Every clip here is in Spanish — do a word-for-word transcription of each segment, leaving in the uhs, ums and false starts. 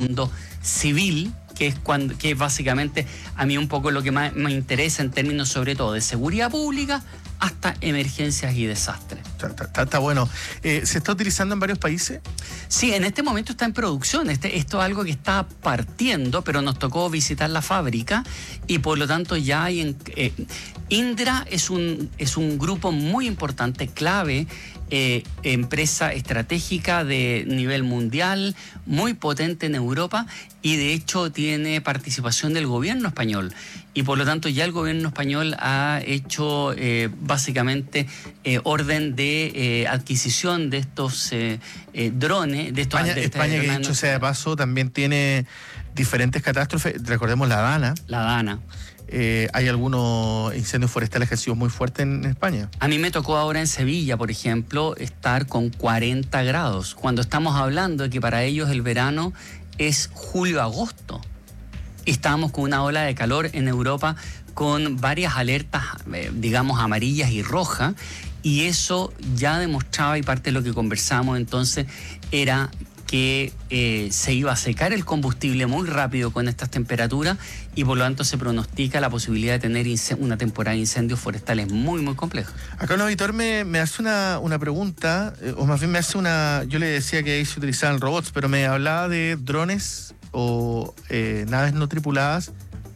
mundo civil, que es cuando, que es básicamente a mí un poco lo que más me interesa en términos sobre todo de seguridad pública hasta emergencias y desastres. Está, está, está bueno. Eh, ¿Se está utilizando en varios países? Sí, en este momento está en producción. Este, esto es algo que está partiendo, pero nos tocó visitar la fábrica y por lo tanto ya hay... En, eh, Indra es un, es un grupo muy importante, clave, eh, empresa estratégica de nivel mundial, muy potente en Europa y de hecho tiene participación del gobierno español. Y por lo tanto ya el gobierno español ha hecho eh, básicamente eh, orden de eh, adquisición de estos eh, eh, drones. De estos, España, de España que dicho sea de paso, también tiene diferentes catástrofes. Recordemos la Dana. La Dana. Eh, hay algunos incendios forestales que han sido muy fuertes en España. A mí me tocó ahora en Sevilla, por ejemplo, estar con cuarenta grados, cuando estamos hablando de que para ellos el verano es julio-agosto. Estábamos con una ola de calor en Europa con varias alertas, eh, digamos, amarillas y rojas, y eso ya demostraba, y parte de lo que conversamos entonces, era que eh, se iba a secar el combustible muy rápido con estas temperaturas y por lo tanto se pronostica la posibilidad de tener una temporada de incendios forestales muy, muy compleja. Acá un auditor me, me hace una, una pregunta, eh, o más bien me hace una... Yo le decía que ahí se utilizaban robots, pero me hablaba de drones o eh, naves no tripuladas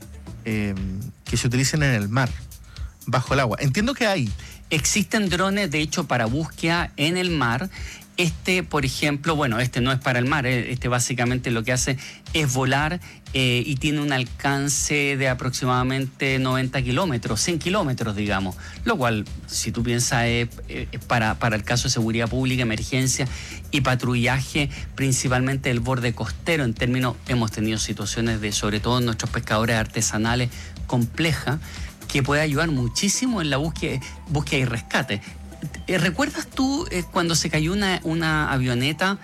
eh, que se utilicen en el mar, bajo el agua. Entiendo que hay. Existen drones, de hecho, para búsqueda en el mar. Este, por ejemplo, bueno, este no es para el mar, este básicamente lo que hace es volar eh, y tiene un alcance de aproximadamente noventa kilómetros, cien kilómetros, digamos, lo cual, si tú piensas, es eh, para, para el caso de seguridad pública, emergencia y patrullaje, principalmente del borde costero. En términos, hemos tenido situaciones de, sobre todo en nuestros pescadores artesanales, complejas, que puede ayudar muchísimo en la búsqueda, búsqueda y rescate. ¿Recuerdas tú eh, cuando se cayó una, una avioneta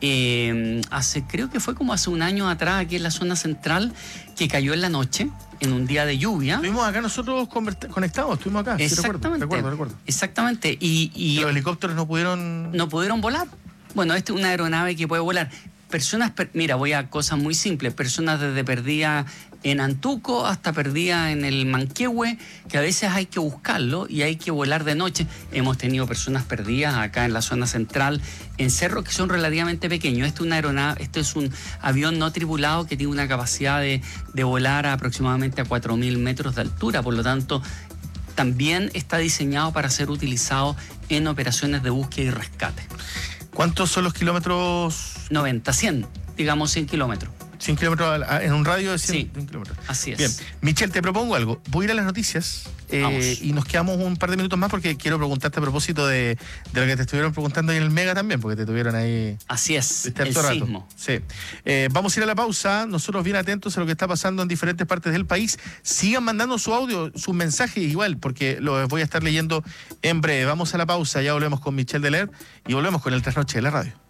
eh, hace, creo que fue como hace un año atrás, aquí en la zona central, que cayó en la noche, en un día de lluvia? Estuvimos acá nosotros conectados, estuvimos acá. Exactamente. Sí, recuerdo, recuerdo, recuerdo. Exactamente. Y, y los helicópteros no pudieron... No pudieron volar. Bueno, esta es una aeronave que puede volar. Personas, mira, voy a cosas muy simples, personas desde perdida en Antuco hasta perdida en el Manquehue, que a veces hay que buscarlo y hay que volar de noche. Hemos tenido personas perdidas acá en la zona central, en cerros que son relativamente pequeños. Esto es una aeronave, esto es un avión no tripulado que tiene una capacidad de, de volar a aproximadamente a cuatro mil metros de altura, por lo tanto, también está diseñado para ser utilizado en operaciones de búsqueda y rescate. ¿Cuántos son los kilómetros? noventa, cien, digamos cien kilómetros. cien kilómetros en un radio de cien, sí, kilómetros. Así es. Bien, Michelle, te propongo algo. Voy a ir a las noticias eh, y nos quedamos un par de minutos más porque quiero preguntarte a propósito de, de lo que te estuvieron preguntando ahí en el Mega también, porque te tuvieron ahí... Así es, el rato. sismo. Sí. Eh, vamos a ir a la pausa. Nosotros bien atentos a lo que está pasando en diferentes partes del país. Sigan mandando su audio, sus mensajes igual, porque los voy a estar leyendo en breve. Vamos a la pausa, ya volvemos con Michelle Deler y volvemos con el Trasnoche de la radio.